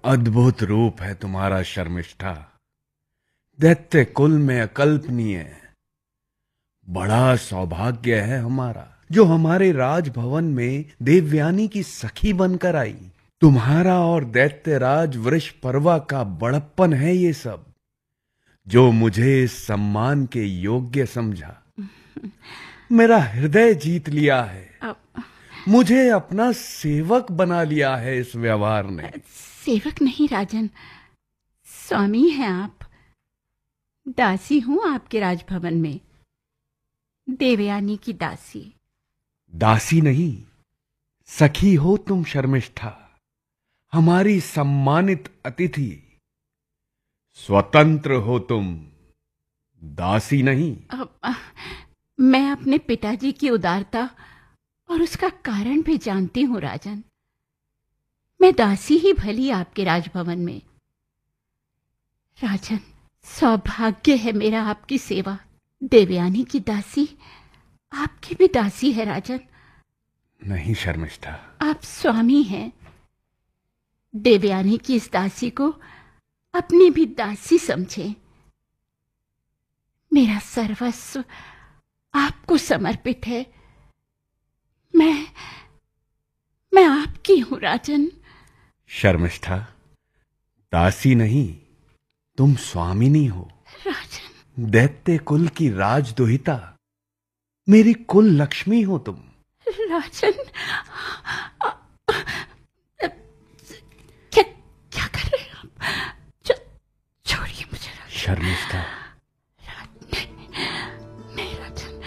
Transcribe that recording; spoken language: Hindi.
अद्भुत रूप है तुम्हारा शर्मिष्ठा, दैत्य कुल में अकल्पनीय। बड़ा सौभाग्य है हमारा जो हमारे राजभवन में देवयानी की सखी बनकर आई। तुम्हारा और दैत्यराज वृषपर्वा का बड़प्पन है ये सब, जो मुझे इस सम्मान के योग्य समझा। मेरा हृदय जीत लिया है, मुझे अपना सेवक बना लिया है इस व्यवहार ने। सेवक नहीं राजन, स्वामी हैं आप। दासी हूं आपके राजभवन में, देवयानी की दासी। दासी नहीं, सखी हो तुम शर्मिष्ठा, हमारी सम्मानित अतिथि। स्वतंत्र हो तुम, दासी नहीं। मैं अपने पिताजी की उदारता और उसका कारण भी जानती हूं राजन। मैं दासी ही भली आपके राजभवन में। राजन, सौभाग्य है मेरा आपकी सेवा। देवयानी की दासी आपकी भी दासी है राजन। नहीं शर्मिष्ठा, आप स्वामी हैं। देवयानी की इस दासी को अपनी भी दासी समझें। मेरा सर्वस्व आपको समर्पित है। मैं आपकी हूं राजन। शर्मिष्ठा, दासी नहीं, तुम स्वामिनी हो। राजन, दैत्य कुल की राजदुहिता, मेरी कुल लक्ष्मी हो तुम। राजन, क्या क्या कर रहे हैं आप? छोड़िए मुझे राजन। शर्मिष्ठा,